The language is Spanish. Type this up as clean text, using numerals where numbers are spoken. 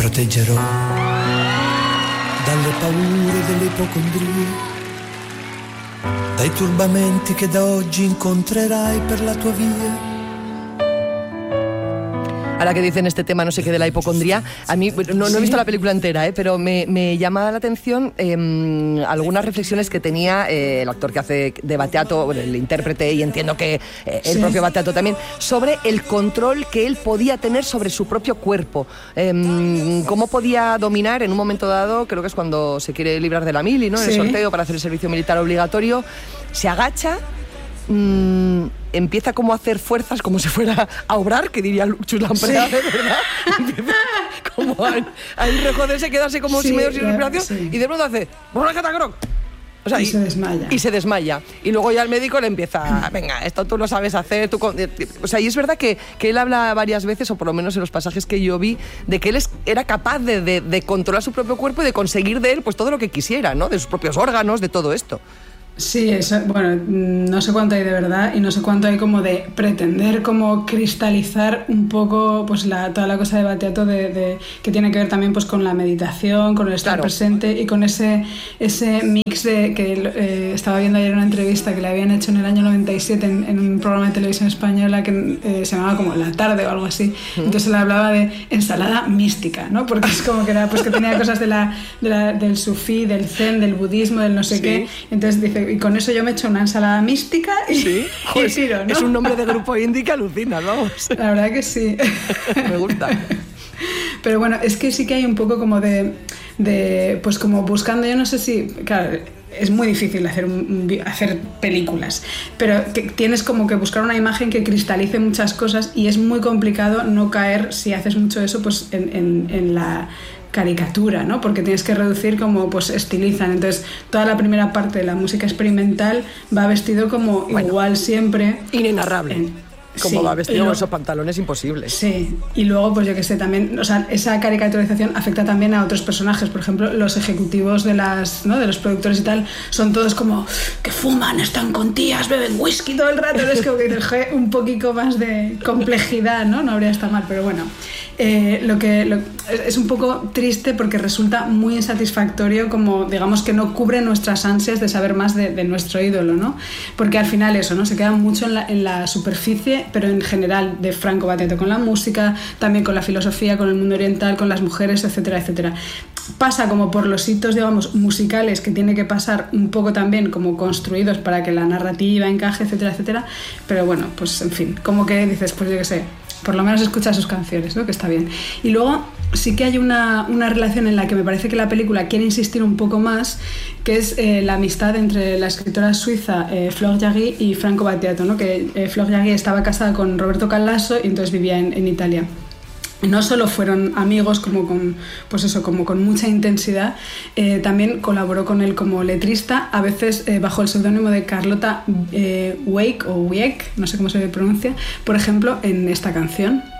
proteggerò dalle paure delle ipocondrie, dai turbamenti che da oggi incontrerai per la tua via. Ahora que dicen este tema, no sé qué, de la hipocondría, a mí no he visto la película entera, pero me llama la atención algunas reflexiones que tenía el actor que hace de Battiato, el intérprete, y entiendo que el propio Battiato también, sobre el control que él podía tener sobre su propio cuerpo. Cómo podía dominar en un momento dado, creo que es cuando se quiere librar de la mili, ¿no? En el sorteo para hacer el servicio militar obligatorio, se agacha, empieza como a hacer fuerzas como si fuera a obrar, que diría Chus Lampreda, ¿verdad? Empieza como a enrejoderse, quedarse como si medio sin respiración, y de pronto hace o sea, y se desmaya. Y se desmaya. Y luego ya el médico le empieza, venga, esto tú lo sabes hacer. O sea, y es verdad que él habla varias veces, o por lo menos en los pasajes que yo vi, de que él era capaz de controlar su propio cuerpo y de conseguir de él pues todo lo que quisiera, ¿no? De sus propios órganos, de todo esto. Sí, eso, bueno, no sé cuánto hay de verdad y no sé cuánto hay como de pretender como cristalizar un poco pues toda la cosa de Battiato que tiene que ver también pues con la meditación, con el estar presente y con ese mix que estaba viendo ayer una entrevista que le habían hecho en el año 97 en un programa de televisión española que se llamaba como La Tarde o algo así. Entonces le hablaba de ensalada mística, ¿no? Porque es como que era pues que tenía cosas del sufí, del zen, del budismo, del no sé qué. Entonces dice, y con eso yo me echo una ensalada mística y tiro, ¿no? Es un nombre de grupo indie que alucina, vamos. La verdad que sí. Me gusta. Pero bueno, es que sí que hay un poco como de pues como buscando, yo no sé si, claro, es muy difícil hacer películas, pero que tienes como que buscar una imagen que cristalice muchas cosas y es muy complicado no caer, si haces mucho eso, pues en la caricatura, ¿no? Porque tienes que reducir como pues estilizan. Entonces toda la primera parte de la música experimental va vestido como igual siempre. Inenarrable. Como va vestido con esos pantalones imposibles. Sí, y luego pues yo que sé, también, o sea, esa caricaturización afecta también a otros personajes. Por ejemplo, los ejecutivos de los productores y tal son todos como que fuman, están con tías, beben whisky todo el rato. Es como que dejé un poquito más de complejidad, ¿no? No habría estado mal, pero bueno. Es un poco triste porque resulta muy insatisfactorio, como digamos que no cubre nuestras ansias de saber más de nuestro ídolo, ¿no? Porque al final eso, ¿no? Se queda mucho en la superficie, pero en general de Franco Battiato con la música, también con la filosofía, con el mundo oriental, con las mujeres, etcétera, etcétera. Pasa como por los hitos, digamos, musicales que tiene que pasar un poco también como construidos para que la narrativa encaje, etcétera, etcétera. Pero bueno, pues en fin, como que dices, pues yo qué sé, por lo menos escucha sus canciones, ¿no? Que está bien. Y luego sí que hay una relación en la que me parece que la película quiere insistir un poco más, que es la amistad entre la escritora suiza Flor Jagui y Franco Battiato, ¿no? Que Flor Jagui estaba casada con Roberto Callaso y entonces vivía en Italia. No solo fueron amigos como con mucha intensidad, también colaboró con él como letrista, a veces bajo el seudónimo de Carlota Wake o Wieck, no sé cómo se pronuncia, por ejemplo, en esta canción.